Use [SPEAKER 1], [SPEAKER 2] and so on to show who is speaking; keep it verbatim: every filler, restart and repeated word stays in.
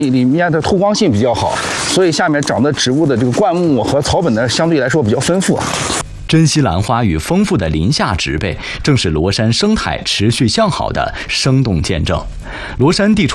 [SPEAKER 1] 里面的透光性比较好，所以下面长的植物的这个灌木和草本呢，相对来说比较丰富。
[SPEAKER 2] 珍稀兰花与丰富的林下植被，正是罗山生态持续向好的生动见证。罗山地处